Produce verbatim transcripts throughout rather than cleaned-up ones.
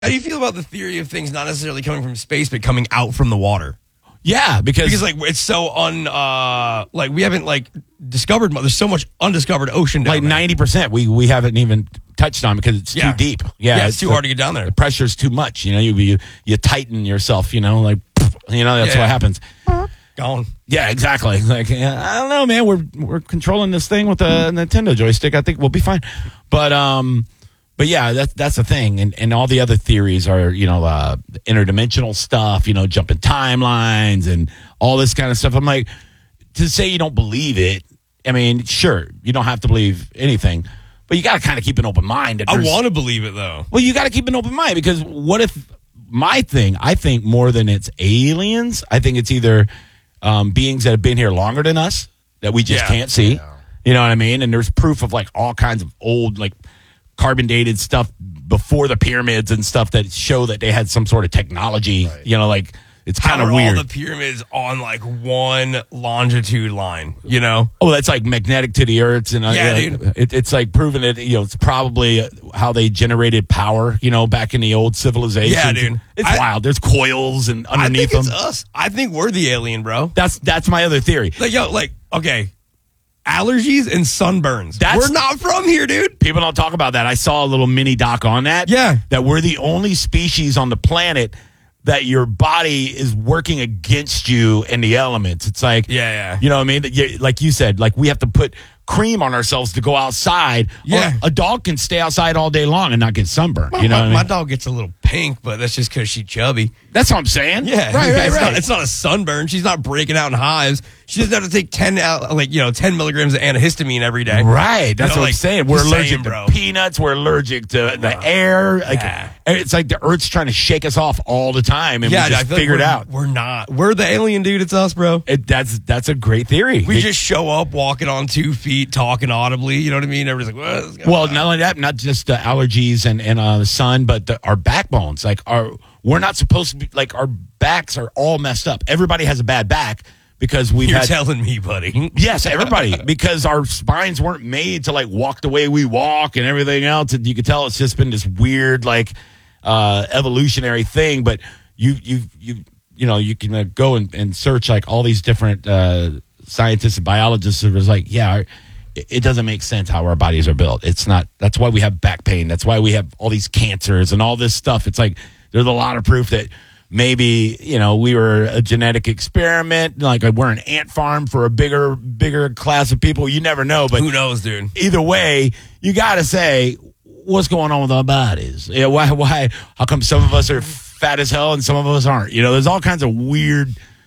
How do you feel about the theory of things not necessarily coming from space, but coming out from the water? Yeah, because because like it's so un uh like we haven't like discovered. There's so much undiscovered ocean down like there. ninety percent we we haven't even touched on because it's Yeah. too deep. Yeah, Yeah, it's too the- hard to get down there. The pressure's too much. You know, you you you tighten yourself. You know, like you know that's Yeah. what happens. Gone. Yeah, exactly. Like yeah, I don't know, man. We're we're controlling this thing with a Nintendo joystick. I think we'll be fine. But um, but yeah, that's that's the thing. And and all the other theories are you know uh, interdimensional stuff. You know, jumping timelines and all this kind of stuff. I'm like, to say you don't believe it. I mean, sure, you don't have to believe anything, but you got to kind of keep an open mind. I want to believe it though. Well, you got to keep an open mind because what if my thing? I think more than it's aliens. I think it's either. Um, beings that have been here longer than us that we just Yeah. can't see. Yeah. You know what I mean? And there's proof of like all kinds of old, like carbon dated stuff before the pyramids and stuff that show that they had some sort of technology. Right. You know, like it's kind of weird. All the pyramids on like one longitude line, you know? Oh, that's like magnetic to the earth, and uh, Yeah, yeah, dude. It, it's like proving that you know it's probably how they generated power. You know, back in the old civilization. Yeah, dude. It's I- wild. There's coils and I underneath think it's them. us. I think we're the alien, bro. That's that's my other theory. Like yo, like okay, allergies and sunburns. That's- we're not from here, dude. People don't talk about that. I saw a little mini doc on that. Yeah. That we're the only species on the planet that your body is working against you in the elements. It's like, Yeah, yeah. you know what I mean? That you- Like you said, like we have to put cream on ourselves to go outside. Yeah. Or a dog can stay outside all day long and not get sunburned. My, You know my, what I my mean? dog gets a little pink, but that's just because she's chubby. That's what I'm saying. Yeah, Right, right, it's right. Not, it's not a sunburn. She's not breaking out in hives. She doesn't have to take ten, out, like you know, ten milligrams of antihistamine every day. Right, that's You know, what like, I'm saying. We're the allergic same, to bro. peanuts. We're allergic to the air. Like, Yeah. it's like the Earth's trying to shake us off all the time, and Yeah, we I just feel like figured we're, out. We're not. We're the alien, dude. It's us, bro. It, that's that's a great theory. We It- just show up walking on two feet, talking audibly. You know what I mean? Everybody's like, "What's going well, on?" not only that, not just the allergies and and uh, the sun, but the, our backbones. Like our, we're not supposed to be like our backs are all messed up. Everybody has a bad back because we've You're had. telling me, buddy. Yes, everybody, because our spines weren't made to like walk the way we walk and everything else. And you can tell it's just been this weird, like, uh, evolutionary thing. But you, you, you, you know, you can uh, go and, and search like all these different uh, scientists and biologists. It was like, yeah, our, it, it doesn't make sense how our bodies are built. It's not. That's why we have back pain. That's why we have all these cancers and all this stuff. It's like there's a lot of proof that. Maybe, you know, we were a genetic experiment, like we're an ant farm for a bigger, bigger class of people. You never know, but Who knows, dude? either way, you got to say, what's going on with our bodies? Yeah, why, why, how come some of us are fat as hell and some of us aren't? You know, there's all kinds of weird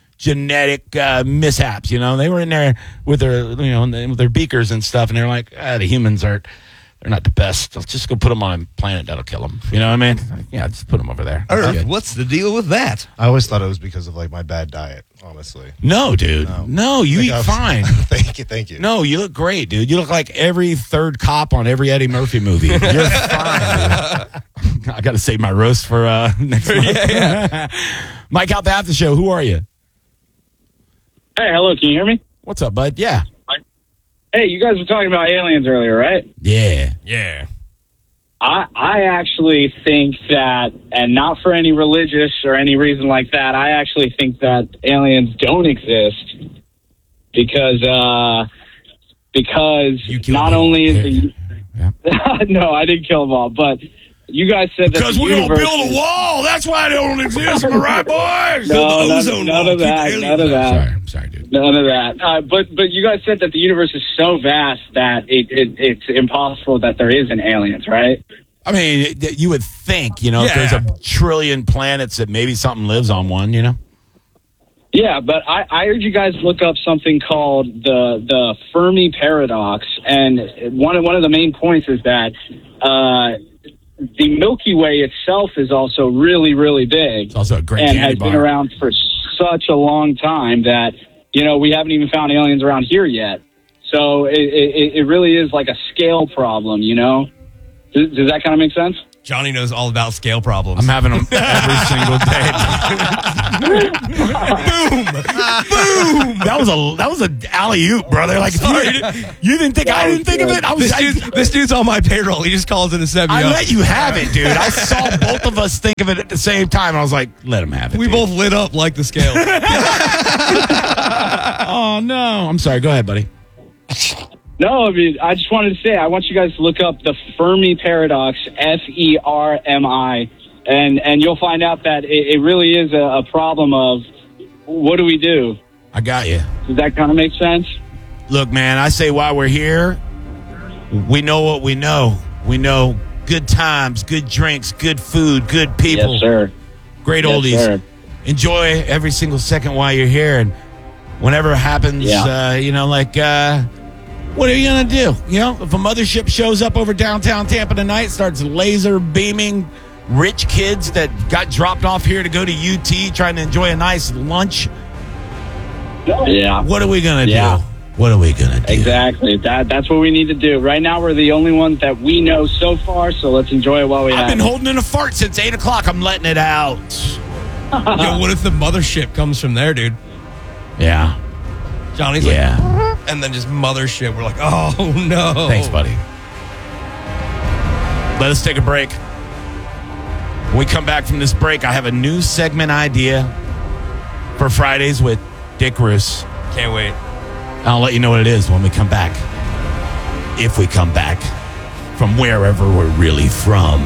genetic uh, mishaps. You know, they were in there with their, you know, with their beakers and stuff, and they're like, ah, the humans aren't. They're not the best. Let's just go put them on a planet that'll kill them. You know what I mean? Yeah, just put them over there. Earth, Yeah. what's the deal with that? I always thought it was because of like my bad diet, honestly. No, dude. No, No. you Like, eat I was- fine. thank you, thank you. No, you look great, dude. You look like every third cop on every Eddie Murphy movie. You're fine, dude. I got to save my roast for uh, next month. Yeah, Mike, out the after show. Who are you? Hey, hello, can you hear me? What's up, bud? Yeah. Hey, you guys were talking about aliens earlier, right? Yeah. Yeah. I I actually think that, and not for any religious or any reason like that, I actually think that aliens don't exist because uh, because You killed not them all. only is the Yeah. no, I didn't kill them all, but you guys said that Because the we're going to universe build a wall. That's why they don't exist. Am I right, boys? No, the none, ozone none wall, of keep that, aliens none of out. that. Sorry. I'm sorry, dude. None of that. Uh, but but you guys said that the universe is so vast that it, it it's impossible that there isn't aliens, right? I mean, it- you would think, you know, if Yeah. there's a trillion planets that maybe something lives on one, you know? Yeah, but I, I heard you guys look up something called the the Fermi paradox, and one of one of the main points is that uh, the Milky Way itself is also really really big, It's also a great and candy has been bar. around for such a long time that you know we haven't even found aliens around here yet. So it it, it really is like a scale problem, you know. Does, does that kind of make sense? Johnny knows all about scale problems. I'm having them every single day. boom, boom. That was a that was a alley oop, brother. Like, if you, you didn't think I didn't think of it. I was. This, I, dude's, this dude's on my payroll. He just calls it a seven. I let you have it, dude. I saw both of us think of it at the same time. And I was like, let him have it. We dude. both lit up like the scale. Oh no! I'm sorry. Go ahead, buddy. No, I mean, I just wanted to say, I want you guys to look up the Fermi Paradox, F E R M I, and, and you'll find out that it, it really is a, a problem of what do we do? I got you. Does that kind of make sense? Look, man, I say while we're here, we know what we know. We know good times, good drinks, good food, good people. Yes, sir. Great Yes, oldies. sir. Enjoy every single second while you're here. And whenever it happens, Yeah. uh, you know, like, uh, what are you going to do? You know, if a mothership shows up over downtown Tampa tonight, starts laser beaming rich kids that got dropped off here to go to U T trying to enjoy a nice lunch, Yeah. what are we going to Yeah. do? What are we going to do? Exactly. That That's what we need to do. Right now, we're the only ones that we know so far, so let's enjoy it while we I've have been it. holding in a fart since eight o'clock. I'm letting it out. Yo, what if the mothership comes from there, dude? Yeah. Johnny's Yeah. like, and then just mothership. We're like, oh no. Thanks, buddy. Let us take a break. When we come back from this break, I have a new segment idea for Fridays with Dick Roos. Can't wait. I'll let you know what it is when we come back. If we come back from wherever we're really from.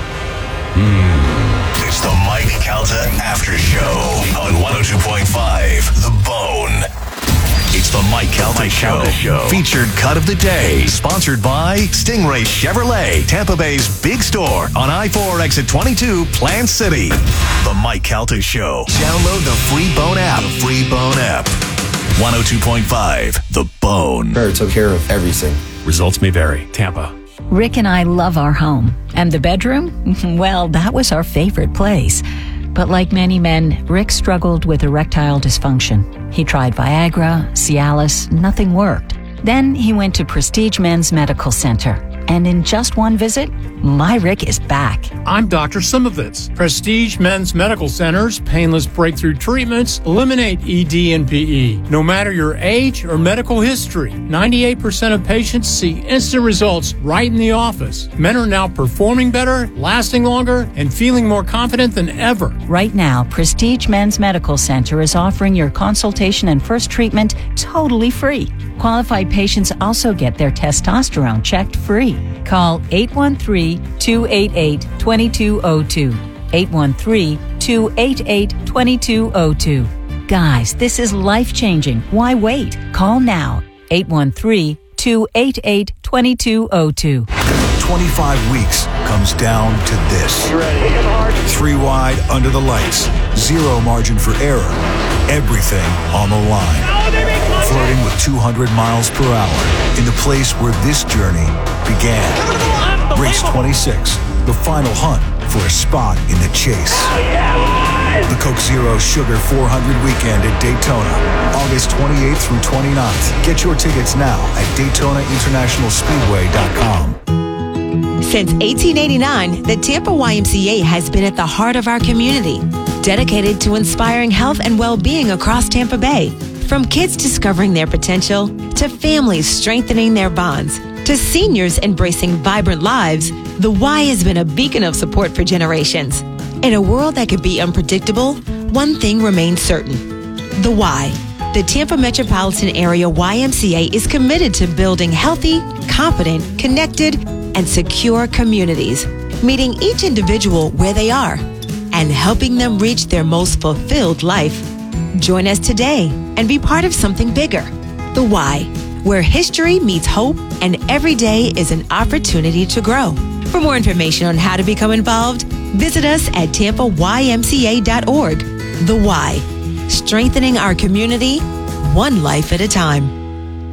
It's the Mike Calta After Show on one oh two point five The Bone. It's the Mike Calta Show. Show. Featured cut of the day. Sponsored by Stingray Chevrolet, Tampa Bay's big store on I four exit twenty-two, Plant City. The Mike Calta Show. Download the free Bone app. The free Bone app. one oh two point five The Bone. Prayer took care of everything. Results may vary. Tampa. Rick and I love our home. And the bedroom? Well, that was our favorite place. But like many men, Rick struggled with erectile dysfunction. He tried Viagra, Cialis, nothing worked. Then he went to Prestige Men's Medical Center. And in just one visit, my Rick is back. I'm Doctor Simovitz. Prestige Men's Medical Center's painless breakthrough treatments eliminate E D and P E. No matter your age or medical history, ninety-eight percent of patients see instant results right in the office. Men are now performing better, lasting longer, and feeling more confident than ever. Right now, Prestige Men's Medical Center is offering your consultation and first treatment totally free. Qualified patients also get their testosterone checked free. Call eight one three, two eight eight, two two zero two. eight one three, two eight eight, two two zero two. Guys, this is life-changing. Why wait? Call now. eight one three, two eight eight, two two zero two. twenty-five weeks comes down to this. Three wide under the lights. Zero margin for error. Everything on the line. Flirting with two hundred miles per hour in the place where this journey began. Race twenty-six, the final hunt for a spot in the chase. The Coke Zero Sugar four hundred weekend at Daytona, August twenty-eighth through twenty-ninth. Get your tickets now at Daytona International Speedway dot com. Since eighteen eighty-nine, the Tampa Y M C A has been at the heart of our community, dedicated to inspiring health and well-being across Tampa Bay. From kids discovering their potential, to families strengthening their bonds, to seniors embracing vibrant lives, the Y has been a beacon of support for generations. In a world that could be unpredictable, one thing remains certain. The Y. The Tampa Metropolitan Area Y M C A is committed to building healthy, confident, connected, and secure communities, meeting each individual where they are, and helping them reach their most fulfilled life. Join us today and be part of something bigger. The Y, where history meets hope and every day is an opportunity to grow. For more information on how to become involved, visit us at tampa y m c a dot org. The Y, strengthening our community, one life at a time.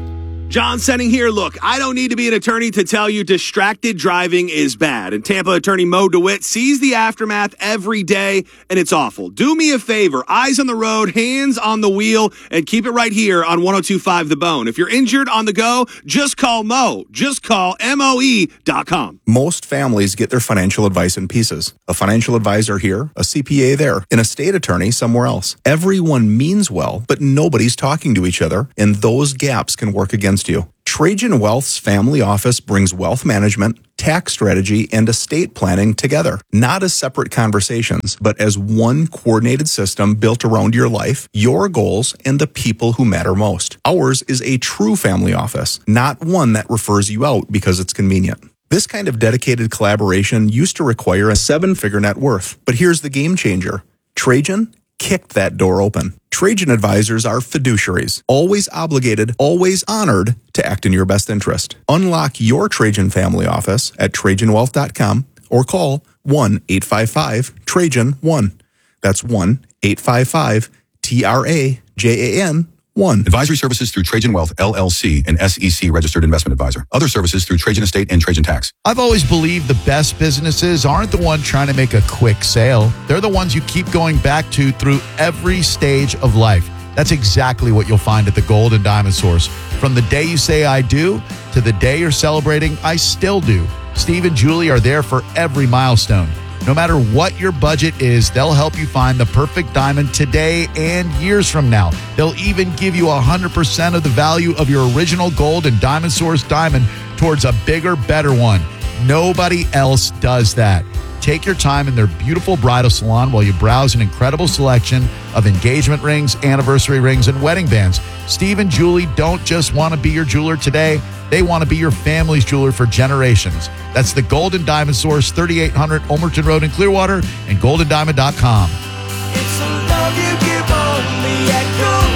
John Senning here. Look, I don't need to be an attorney to tell you distracted driving is bad. And Tampa attorney Mo DeWitt sees the aftermath every day, and it's awful. Do me a favor. Eyes on the road, hands on the wheel, and keep it right here on one oh two point five The Bone. If you're injured on the go, just call Mo. Just call M O E dot com. Most families get their financial advice in pieces. A financial advisor here, a C P A there, an estate attorney somewhere else. Everyone means well, but nobody's talking to each other, and those gaps can work against you. Trajan Wealth's family office brings wealth management, tax strategy, and estate planning together, not as separate conversations, but as one coordinated system built around your life, your goals, and the people who matter most. Ours is a true family office, not one that refers you out because it's convenient. This kind of dedicated collaboration used to require a seven-figure net worth, but here's the game changer. Trajan kicked that door open. Trajan advisors are fiduciaries, always obligated, always honored to act in your best interest. Unlock your Trajan family office at Trajan Wealth dot com or call one eight five five Trajan one. That's one eight five five T R A J A N one. Advisory services through Trajan Wealth, L L C, an S E C registered investment advisor. Other services through Trajan Estate and Trajan Tax. I've always believed the best businesses aren't the one trying to make a quick sale. They're the ones you keep going back to through every stage of life. That's exactly what you'll find at the Gold and Diamond Source. From the day you say I do to the day you're celebrating I still do. Steve and Julie are there for every milestone. No matter what your budget is, they'll help you find the perfect diamond today and years from now. They'll even give you one hundred percent of the value of your original Gold and Diamond Source diamond towards a bigger, better one. Nobody else does that. Take your time in their beautiful bridal salon while you browse an incredible selection of engagement rings, anniversary rings, and wedding bands. Steve and Julie don't just want to be your jeweler today. They want to be your family's jeweler for generations. That's the Gold and Diamond Source, thirty-eight hundred Olmerton Road in Clearwater, and gold and diamond dot com. It's the love you give only at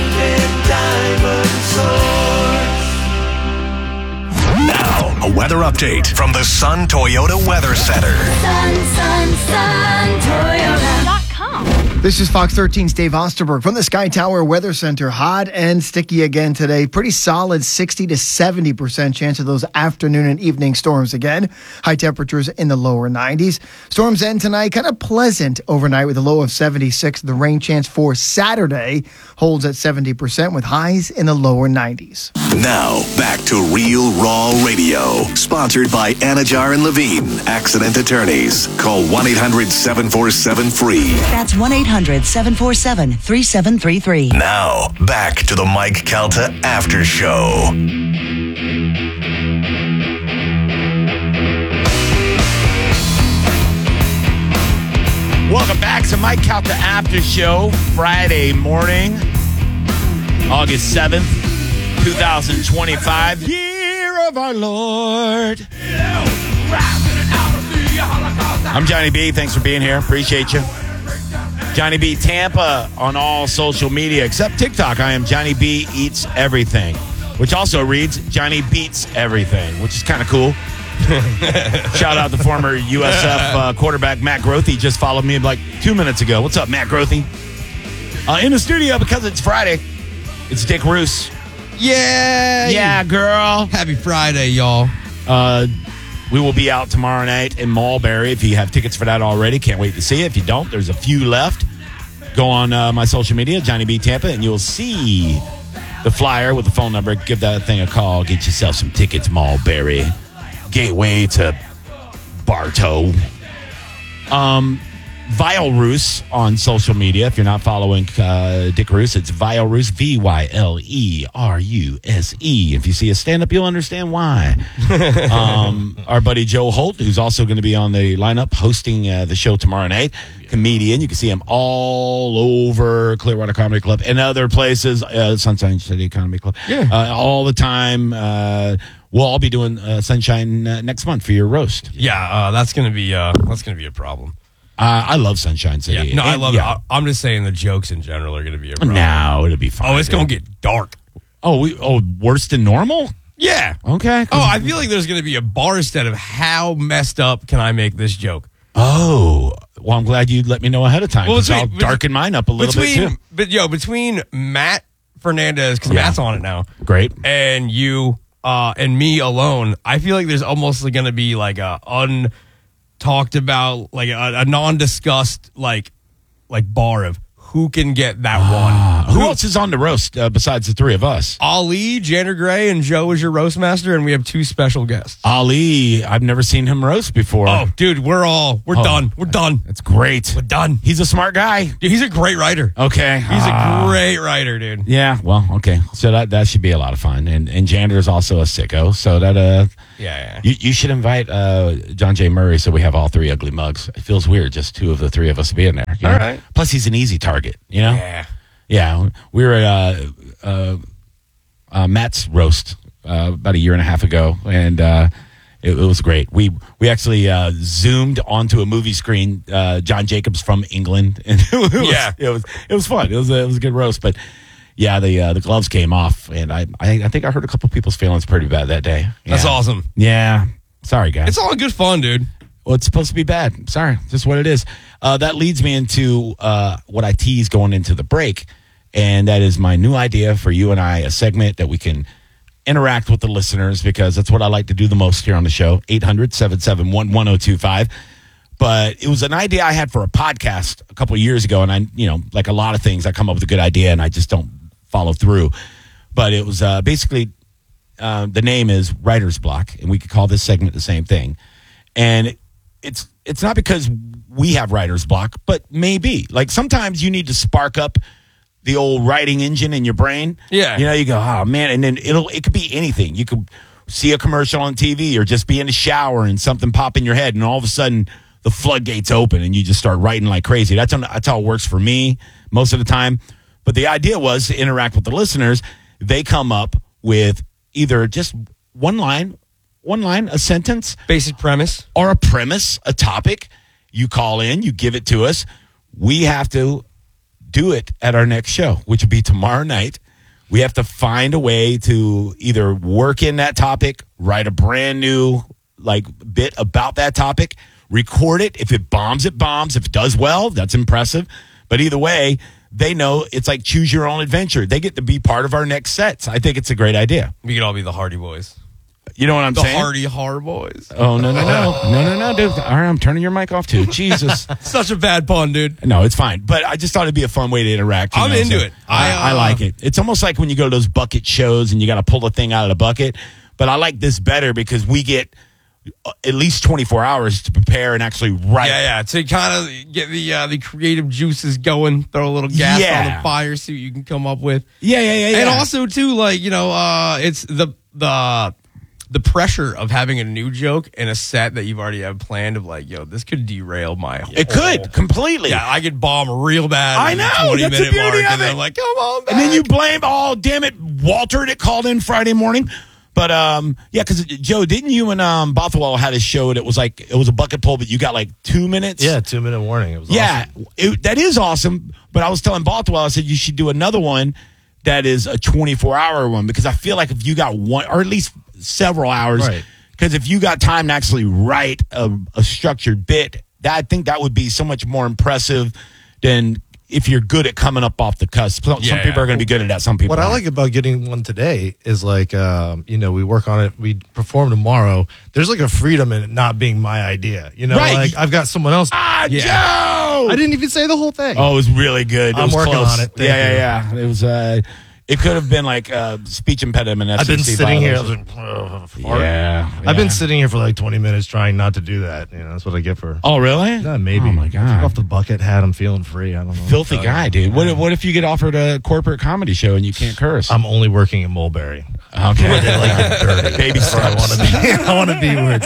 Gold and Diamond Source. Now, a weather update from the Sun Toyota Weather Center. Sun, sun, sun, Toyota dot com. This is Fox thirteen's Dave Osterberg from the Sky Tower Weather Center. Hot and sticky again today. Pretty solid sixty to seventy percent chance of those afternoon and evening storms again. High temperatures in the lower nineties. Storms end tonight. Kind of pleasant overnight with a low of seventy-six. The rain chance for Saturday holds at seventy percent with highs in the lower nineties. Now, back to Real Raw Radio. Sponsored by Anajar and Levine, Accident Attorneys. Call one eight hundred seven four seven free. That's one eight hundred seven four seven three seven three three. Now, back to the Mike Calta After Show. Welcome back to Mike Calta After Show, Friday morning, August seventh, twenty twenty-five, year of our Lord. I'm Johnny B. Thanks for being here. Appreciate you. Johnny B. Tampa on all social media except TikTok. I am Johnny B. Eats Everything, which also reads Johnny Beats Everything, which is kind of cool. Shout out to former U S F uh, quarterback Matt Grothe. Just followed me like two minutes ago. What's up, Matt Grothe? Uh, in the studio because it's Friday. It's Dick Roos. Yeah. Yeah, girl. Happy Friday, y'all. Uh, we will be out tomorrow night in Mulberry. If you have tickets for that already, can't wait to see it. If you don't, there's a few left. Go on uh, my social media, Johnny B. Tampa, and you'll see the flyer with the phone number. Give that thing a call. Get yourself some tickets, Mulberry. Gateway to Bartow. Um, Vile Roos on social media. If you're not following uh, Dick Roos, it's Vile Roos, V Y L E R U S E. If you see a stand-up, you'll understand why. um, our buddy Joe Holt, who's also going to be on the lineup hosting uh, the show tomorrow night, comedian. You can see him all over Clearwater Comedy Club and other places, uh, Sunshine City Comedy Club, yeah. uh, all the time. Uh, we'll all be doing uh, Sunshine uh, next month for your roast. Yeah, uh, that's gonna be uh, that's gonna be a problem. Uh, I love Sunshine City. Yeah. No, I And, love yeah. it. I, I'm just saying the jokes in general are going to be a problem. No, it'll be fine. Oh, it's dude. going to get dark. Oh, we, oh, worse than normal? Yeah. Okay. Oh, I feel like there's going to be a bar instead of how messed up can I make this joke? Oh, well, I'm glad you let me know ahead of time. Well, I'll darken mine up a little between, bit, too. But, yo, between Matt Fernandez, because Yeah. Matt's on it now. Great. And you uh, and me alone, I feel like there's almost going to be like a untalked about, like a, a non-discussed like like bar of who can get that Ah, one. Who else is on the roast uh, besides the three of us? Ali, Jander Gray, and Joe is your roast master, and we have two special guests. Ali, I've never seen him roast before. Oh, dude, we're all we're Oh, done. We're done. That's great. We're done. He's a smart guy. Dude, he's a great writer. Okay. He's Ah. a great writer, dude. Yeah, well, okay. So that that should be a lot of fun. And and Jander is also a sicko. So that uh Yeah, yeah. you, you should invite uh John J. Murray so we have all three ugly mugs. It feels weird just two of the three of us being there. you All know? right. Plus he's an easy target, you know? Yeah. Yeah. We were at uh uh, uh Matt's roast uh about a year and a half ago, and uh It, it was great. We we actually uh, zoomed onto a movie screen. Uh, John Jacobs from England, and it was, Yeah. it was it was fun. It was a, it was a good roast. But yeah, the uh, the gloves came off, and I, I I think I hurt a couple people's feelings pretty bad that day. That's Yeah. awesome. Yeah, sorry guys. It's all good fun, dude. Well, it's supposed to be bad. Sorry, just what it is. Uh, that leads me into uh, what I tease going into the break, and that is my new idea for you and I, a segment that we can interact with the listeners, because that's what I like to do the most here on the show. eight hundred, seven seven one, one oh two five. But it was an idea I had for a podcast a couple of years ago, and I, you know, like a lot of things, I come up with a good idea and I just don't follow through. But it was uh, basically, uh, the name is Writer's Block, and we could call this segment the same thing. And it's it's not because we have writer's block, but maybe. Like sometimes you need to spark up the old writing engine in your brain. Yeah. You know, you go, oh man, and then it'll it could be anything. You could see a commercial on T V or just be in the shower and something pop in your head, and all of a sudden the floodgates open and you just start writing like crazy. That's, that's how it works for me most of the time. But the idea was to interact with the listeners. They come up with either just one line, one line, a sentence, basic premise, or a premise, a topic. You call in, you give it to us. We have to do it at our next show, which will be tomorrow night. We have to find a way to either work in that topic, write a brand new like bit about that topic, record it. If it bombs, it bombs. If it does well, that's impressive. But either way, they know it's like choose your own adventure. They get to be part of our next sets. I think it's a great idea. We could all be the Hardy Boys. You know what I'm the saying? The Hardy Har Boys. Oh, no, no, no. No, no, no, dude. All right, I'm turning your mic off, too. Jesus. Such a bad pun, dude. No, it's fine. But I just thought it'd be a fun way to interact. I'm know, into so it. I, I, uh, I like it. It's almost like when you go to those bucket shows and you got to pull the thing out of the bucket. But I like this better because we get at least twenty-four hours to prepare and actually write. Yeah, yeah. To kind of get the uh, the creative juices going, throw a little gas Yeah. on the fire, see what you can come up with. Yeah, yeah, yeah, And yeah. also too, like you know, uh, it's the the the pressure of having a new joke in a set that you've already have planned of like, yo, this could derail my. Whole, It could completely. Yeah, I could bomb real bad. I in the know. twenty That's the minute beauty mark, of and then it. I'm like, come on, And then you blame, oh, damn it, Walter that called in Friday morning. But, um, yeah, because, Joe, didn't you and um, Bothwell had a show that was like, it was a bucket pull, but you got like two minutes? Yeah, two minute warning. It was Yeah, awesome. it, that is awesome. But I was telling Bothwell, I said, you should do another one that is a twenty-four hour one, because I feel like if you got one, or at least several hours, Right. because if you got time to actually write a, a structured bit, that I think that would be so much more impressive than if you're good at coming up off the cusp. Some, some Yeah. people are going to be good at that. Some people What I aren't. like about getting one today is like, um, you know, we work on it, we perform tomorrow. There's like a freedom in it not being my idea. You know, Right. like I've got someone else. Ah, Yeah. Joe! I didn't even say the whole thing. Oh, it was really good. It I'm was working close. on it. Thank yeah, you. yeah, yeah. It was. Uh, it could have been like uh, speech impediment. I've been F C C sitting here. I was violation. like, uh, fart. Yeah, I've yeah. been sitting here for like twenty minutes trying not to do that. You know, that's what I get for. Oh, really? Yeah, maybe. Oh my Took god. off the bucket hat. I'm feeling free. I don't know. Filthy guy, dude. What if, what if you get offered a corporate comedy show and you can't curse? I'm only working in Mulberry. Okay. Where they like it dirty. Baby That's where I steps. want to be. I want to be where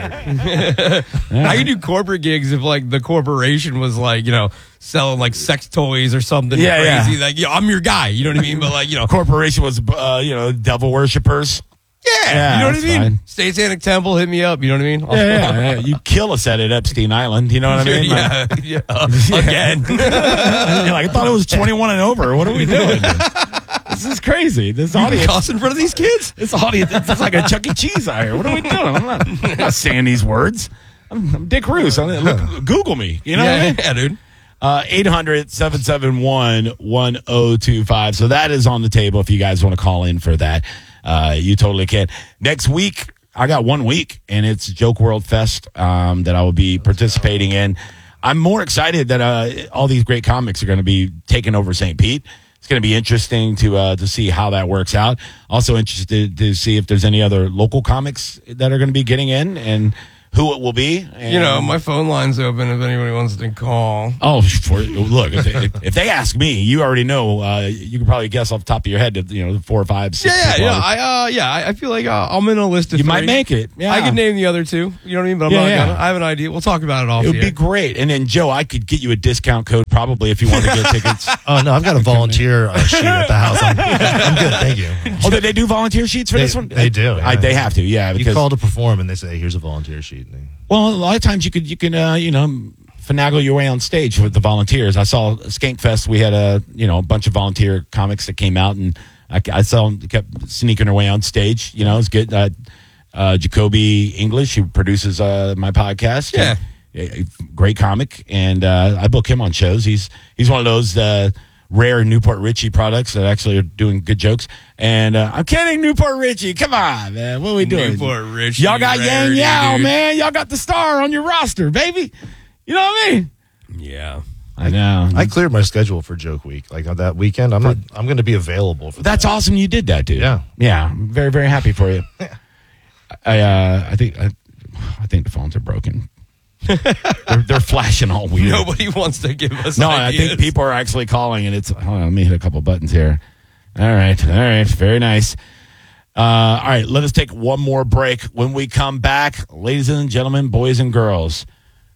it's dirty. I could do corporate gigs if like the corporation was like, you know, selling like sex toys or something Yeah, crazy. yeah. Like, you know, I'm your guy. You know what I mean? But like, you know, Corporation was, uh, you know, devil worshippers. yeah, Yeah, you know what I that's mean? fine. Satanic Temple, hit me up. You know what I mean? Yeah, yeah, yeah. You kill us at it, Epstein Island. You know what I mean? yeah, Like, yeah. Uh, again. you're like, I thought it was twenty-one and over. What are we doing? This is crazy. This You can audience. cuss in front of these kids? This audience, it's like a Chuck E. Cheese out here. What are we doing? I'm not, I'm not saying these words. I'm, I'm Dick Roos. I'm, look, Google me. You know what I Yeah, mean? yeah, dude. Uh, eight hundred, seven seven one, one oh two five. So that is on the table if you guys want to call in for that. uh, you totally can. Next week, I got one week, and it's Joke World Fest um, that I will be participating in. I'm more excited that uh, all these great comics are going to be taking over Saint Pete. It's going to be interesting to uh, to see how that works out. Also interested to see if there's any other local comics that are going to be getting in and who it will be. And, you know, my phone line's open if anybody wants to call. Oh, for, look, if they, if they ask me, you already know. Uh, you can probably guess off the top of your head, that, you know, four or five, six. Yeah, people. yeah, I, uh, yeah. I, I feel like uh, I'm in a list of. You three. might make it. Yeah, I could name the other two. You know what I mean? But I'm Yeah, not yeah. gonna. I have an idea. We'll talk about it off. It would the be air. great. And then, Joe, I could get you a discount code probably if you want to get tickets. Oh, no, I've got a volunteer uh, sheet at the house. I'm, I'm good, thank you. Oh, did they do volunteer sheets for They- this one? they do, I, yeah. they have to, yeah. You Because call to perform, and they say, here's a volunteer sheet. And they- Well, a lot of times you could, you can, uh, you know, finagle your way on stage with the volunteers. I saw Skankfest. We had a, you know, a bunch of volunteer comics that came out, and I, I saw them kept sneaking their way on stage. You know, it's good. Uh, uh, Jacoby English, who produces uh, my podcast. Yeah. A- a great comic, and uh, I book him on shows. He's he's one of those uh, rare Newport Richie products that actually are doing good jokes. And uh, I'm kidding, Newport Richie. Come on, man. What are we doing? Newport Richie, Y'all got Yang rarity, Yao, dude. man. Y'all got the star on your roster, baby. You know what I mean? Yeah. I know. I cleared my schedule for Joke Week. Like on that weekend, I'm not, I'm going to be available for That's that. awesome. You did that, dude. Yeah. Yeah. I'm very, very happy for you. I, uh, I think, I, I think the phones are broken. they're, they're flashing all weird. Nobody wants to give us. No, I ideas. think people are actually calling, and it's. Hold on, let me hit a couple buttons here. All right, all right, very nice. Uh, all right, let us take one more break. When we come back, ladies and gentlemen, boys and girls,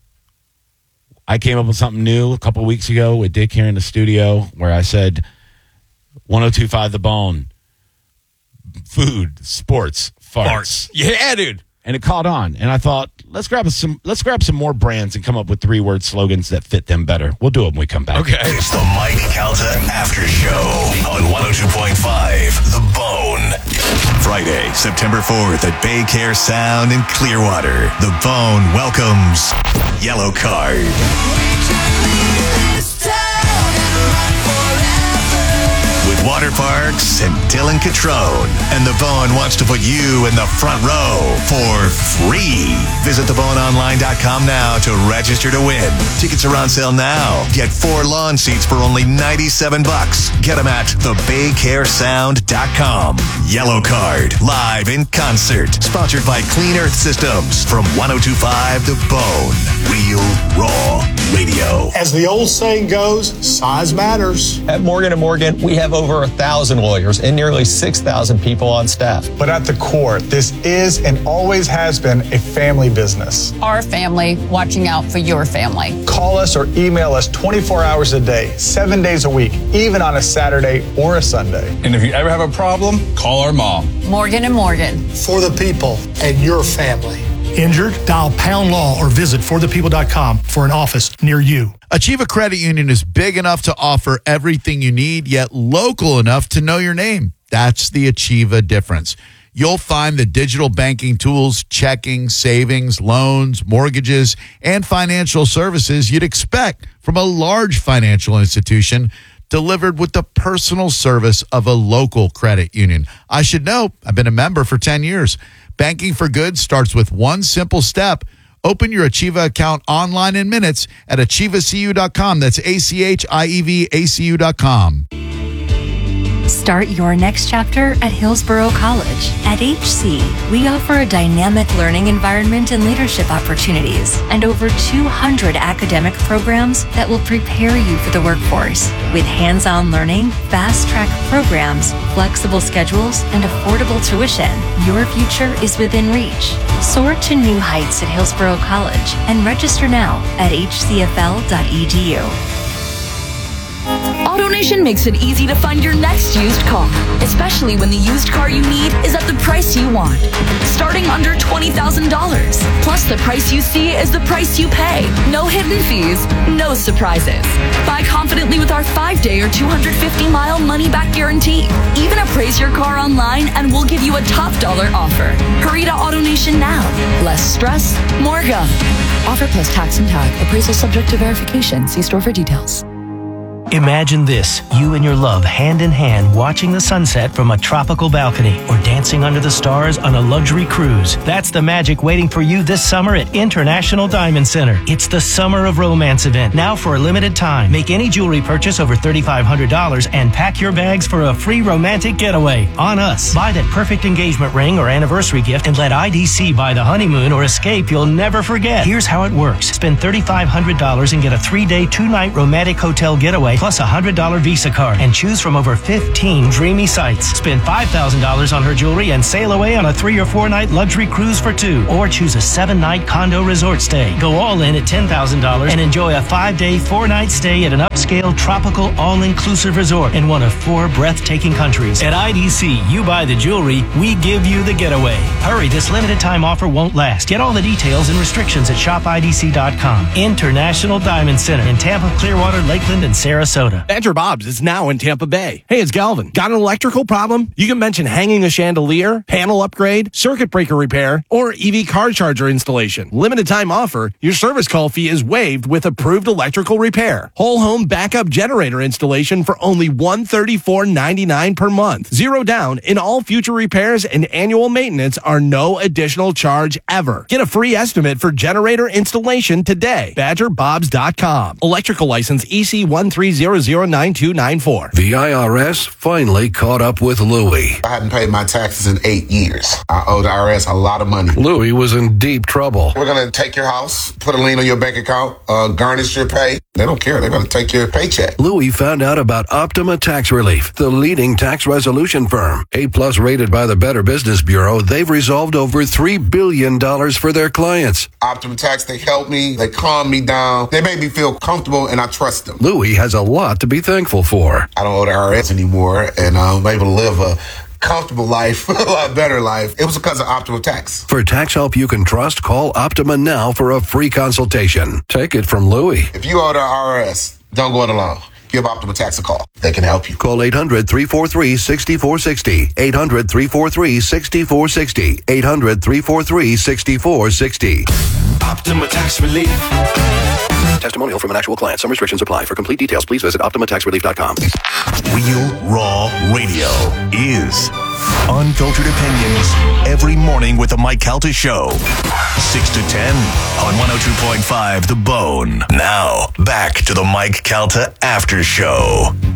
I came up with something new a couple weeks ago with Dick here in the studio, where I said, one oh two point five The Bone, food, sports, farts. Farts. Yeah, dude. And it caught on, and I thought, let's grab some, let's grab some more brands and come up with three word slogans that fit them better. We'll do it when we come back. Okay. It's the Mike Calta After Show on one oh two point five The Bone. Friday, September fourth at Baycare Sound in Clearwater. The Bone welcomes Yellow Card. With Water Parks and Dylan Catrone. And The Bone wants to put you in the front row for free. Visit the bone online dot com now to register to win. Tickets are on sale now. Get four lawn seats for only ninety-seven bucks. Get them at the baycare sound dot com. Yellow Card, live in concert. Sponsored by Clean Earth Systems from one oh two point five The Bone. Real Raw Radio. As the old saying goes, size matters. At Morgan and Morgan, we have over a thousand lawyers and nearly six thousand people on staff. But at the core, this is and always has been a family business. Our family watching out for your family. Call us or email us twenty-four hours a day, seven days a week, even on a Saturday or a Sunday. And if you ever have a problem, call our mom. Morgan and Morgan. For the people and your family. Injured? Dial Pound Law or visit for the people dot com for an office near you. Achieva Credit Union is big enough to offer everything you need, yet local enough to know your name. That's the Achieva difference. You'll find the digital banking tools, checking, savings, loans, mortgages, and financial services you'd expect from a large financial institution delivered with the personal service of a local credit union. I should know, I've been a member for ten years. Banking for good starts with one simple step. Open your Achieva account online in minutes at achieva c u dot com. That's A C H I E V A C U dot com. Start your next chapter at Hillsborough College. At H C, we offer a dynamic learning environment and leadership opportunities, and over two hundred academic programs that will prepare you for the workforce. With hands-on learning, fast-track programs, flexible schedules, and affordable tuition, your future is within reach. Soar to new heights at Hillsborough College and register now at h c f l dot e d u. AutoNation makes it easy to find your next used car, especially when the used car you need is at the price you want. Starting under twenty thousand dollars. Plus, the price you see is the price you pay. No hidden fees, no surprises. Buy confidently with our five-day or two hundred fifty mile money-back guarantee. Even appraise your car online and we'll give you a top dollar offer. Hurry to AutoNation now. Less stress, more go. Offer plus tax and tag. Appraisal subject to verification. See store for details. Imagine this, you and your love hand in hand watching the sunset from a tropical balcony or dancing under the stars on a luxury cruise. That's the magic waiting for you this summer at International Diamond Center. It's the Summer of Romance event, now for a limited time. Make any jewelry purchase over three thousand five hundred dollars and pack your bags for a free romantic getaway on us. Buy that perfect engagement ring or anniversary gift and let I D C buy the honeymoon or escape you'll never forget. Here's how it works. Spend three thousand five hundred dollars and get a three-day, two-night romantic hotel getaway plus a one hundred dollars Visa card and choose from over fifteen dreamy sites. Spend five thousand dollars on her jewelry and sail away on a three or four-night luxury cruise for two. Or choose a seven-night condo resort stay. Go all in at ten thousand dollars and enjoy a five-day, four-night stay at an upscale, tropical, all-inclusive resort in one of four breathtaking countries. At I D C, you buy the jewelry, we give you the getaway. Hurry, this limited-time offer won't last. Get all the details and restrictions at shop I D C dot com. International Diamond Center in Tampa, Clearwater, Lakeland, and Sarasota. Badger Bob's is now in Tampa Bay. Hey, it's Galvin. Got an electrical problem? You can mention hanging a chandelier, panel upgrade, circuit breaker repair, or E V car charger installation. Limited time offer. Your service call fee is waived with approved electrical repair. Whole home backup generator installation for only one hundred thirty-four ninety-nine per month. Zero down in all future repairs and annual maintenance are no additional charge ever. Get a free estimate for generator installation today. badger bobs dot com. Electrical license E C one three zero zero nine two nine four. The I R S finally caught up with Louie. I hadn't paid my taxes in eight years. I owe the I R S a lot of money. Louie was in deep trouble. We're going to take your house, put a lien on your bank account, uh, garnish your pay. They don't care. They're going to take your paycheck. Louie found out about Optima Tax Relief, the leading tax resolution firm. A-plus rated by the Better Business Bureau, they've resolved over three billion dollars for their clients. Optima Tax, they help me. They calm me down. They make me feel comfortable, and I trust them. Louie has a lot to be thankful for. I don't owe the I R S anymore, and I'm able to live a comfortable life, a lot better life. It was because of Optima Tax. For tax help you can trust, call Optima now for a free consultation. Take it from Louie. If you owe the I R S, don't go it alone. Give Optima Tax a call. They can help you. Call eight hundred, three four three, six four six zero. eight hundred, three four three, six four six zero. eight hundred, three four three, six four six zero. Optima Tax Relief. Testimonial from an actual client. Some restrictions apply. For complete details, please visit optima tax relief dot com. Real Raw Radio is unfiltered opinions every morning with the Mike Calta Show. six to ten on one oh two point five The Bone. Now, back to the Mike Calta After Show.